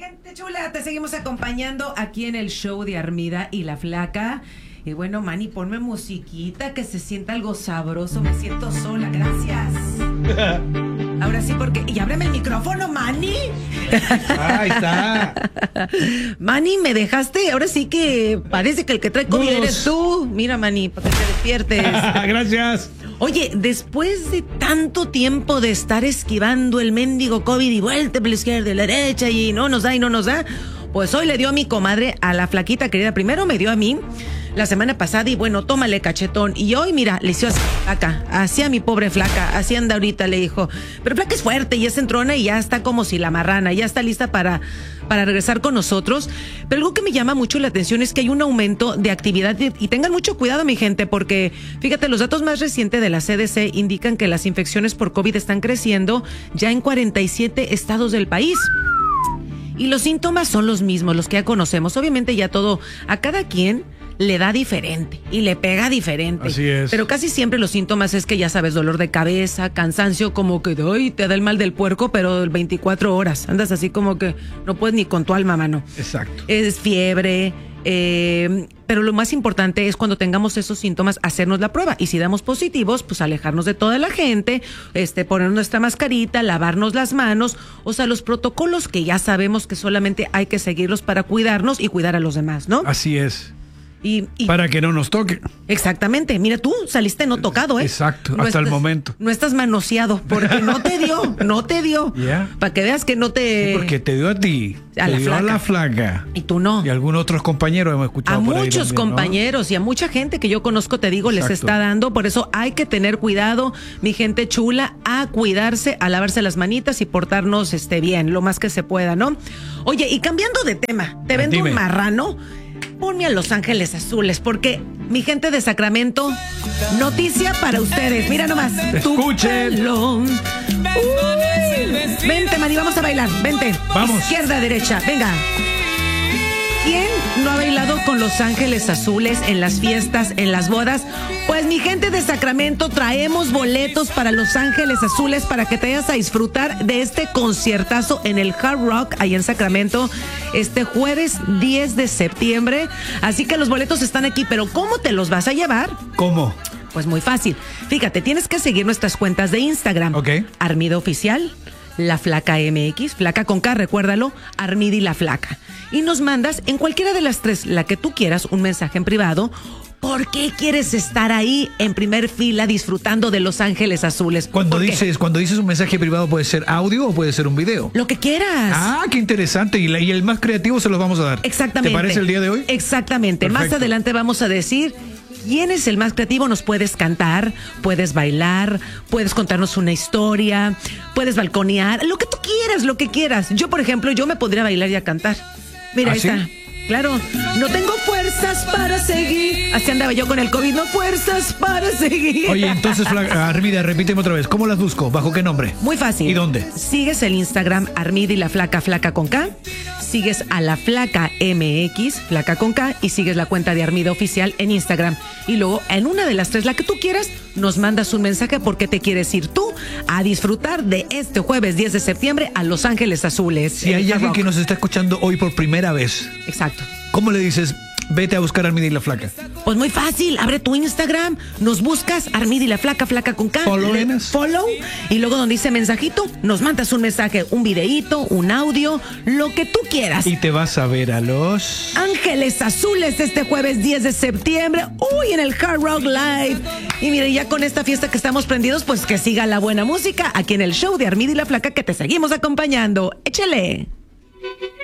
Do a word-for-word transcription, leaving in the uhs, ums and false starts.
Gente chula, te seguimos acompañando aquí en el show de Armida y la Flaca. Y bueno, Manny, ponme musiquita que se sienta algo sabroso. Me siento sola, gracias. Ahora sí, porque... Y ábreme el micrófono, Manny. Ahí está. Manny, me dejaste. Ahora sí que parece que el que trae COVID eres tú. Mira, Manny, para que te despiertes. Gracias. Oye, después de tanto tiempo de estar esquivando el mendigo COVID y vuelta por la izquierda y la derecha y no nos da y no nos da, pues hoy le dio a mi comadre, a la flaquita querida. Primero me dio a mí la semana pasada y bueno, tómale cachetón. Y hoy, mira, le hizo así, flaca, así a mi pobre flaca, así anda ahorita, le dijo. Pero flaca es fuerte y es entrona y ya está como si la marrana, ya está lista para, para regresar con nosotros. Pero algo que me llama mucho la atención es que hay un aumento de actividad y, y tengan mucho cuidado, mi gente, porque fíjate, los datos más recientes de la C D C indican que las infecciones por COVID están creciendo ya en cuarenta y siete estados del país. Y los síntomas son los mismos, los que ya conocemos. Obviamente ya todo, a cada quien le da diferente y le pega diferente. Así es. Pero casi siempre los síntomas es que ya sabes, dolor de cabeza, cansancio, como que ay, te da el mal del puerco, pero veinticuatro horas. Andas así como que no puedes ni con tu alma, mano. Exacto. Es fiebre, eh, pero lo más importante es cuando tengamos esos síntomas, hacernos la prueba. Y si damos positivos, pues alejarnos de toda la gente, este, poner nuestra mascarita, lavarnos las manos, o sea, los protocolos que ya sabemos que solamente hay que seguirlos para cuidarnos y cuidar a los demás, ¿no? Así es. Y, y, para que no nos toque. Exactamente. Mira, tú saliste no tocado, ¿eh? Exacto, no hasta estás, el momento. No estás manoseado, porque no te dio, no te dio. Yeah. Para que veas que no te... Sí, porque te dio a ti, a te la dio flaca. a la flaca. Y tú no. Y algunos otros compañeros hemos escuchado A por ahí muchos también, compañeros, ¿no? Y a mucha gente que yo conozco, te digo, exacto, les está dando. Por eso hay que tener cuidado, mi gente chula, a cuidarse, a lavarse las manitas y portarnos este, bien, lo más que se pueda, ¿no? Oye, y cambiando de tema, te vendo Dime. un marrano. Ponme a Los Ángeles Azules, porque mi gente de Sacramento, noticia para ustedes. Mira nomás. Escuchen. Uy. Vente, Mani, vamos a bailar. Vente. Vamos. Izquierda, derecha. Venga. ¿Quién no ha bailado con Los Ángeles Azules en las fiestas, en las bodas? Pues mi gente de Sacramento, traemos boletos para Los Ángeles Azules para que te vayas a disfrutar de este conciertazo en el Hard Rock, ahí en Sacramento, este jueves diez de septiembre. Así que los boletos están aquí, pero ¿cómo te los vas a llevar? ¿Cómo? Pues muy fácil. Fíjate, tienes que seguir nuestras cuentas de Instagram. Ok. Armida Oficial, La Flaca M X, Flaca con K, recuérdalo, Armida y La Flaca. Y nos mandas en cualquiera de las tres, la que tú quieras, un mensaje en privado. ¿Por qué quieres estar ahí en primer fila disfrutando de Los Ángeles Azules? Cuando dices, cuando dices un mensaje privado, ¿puede ser audio o puede ser un video? Lo que quieras. Ah, qué interesante. Y, la, y el más creativo se los vamos a dar. Exactamente. ¿Te parece el día de hoy? Exactamente. Perfecto. Más adelante vamos a decir quién es el más creativo. Nos puedes cantar, puedes bailar, puedes contarnos una historia, puedes balconear, lo que tú quieras, lo que quieras. Yo, por ejemplo, yo me podría bailar y a cantar. Mira, ¿Ah, ahí sí? está. Claro, no tengo fuerzas para seguir. Así andaba yo con el COVID, no fuerzas para seguir. Oye, entonces, Armida, repíteme otra vez. ¿Cómo las busco? ¿Bajo qué nombre? Muy fácil. ¿Y dónde? Sigues el Instagram Armida y la Flaca, Flaca con K. Sigues a la Flaca M X, Flaca con K. Y sigues la cuenta de Armida Oficial en Instagram. Y luego, en una de las tres, la que tú quieras, nos mandas un mensaje porque te quieres ir tú a disfrutar de este jueves diez de septiembre a Los Ángeles Azules. Si hay alguien que nos está escuchando hoy por primera vez. Exacto. ¿Cómo le dices? Vete a buscar a Armida y la Flaca. Pues muy fácil, abre tu Instagram, nos buscas Armida y la Flaca, Flaca con K. Follow le, us. Follow. Y luego donde dice mensajito, nos mandas un mensaje, un videíto, un audio, lo que tú quieras. Y te vas a ver a Los Ángeles Azules este jueves diez de septiembre, uy, en el Hard Rock Live. Y mire, ya con esta fiesta que estamos prendidos, pues que siga la buena música aquí en el show de Armida y la Flaca, que te seguimos acompañando. Échale.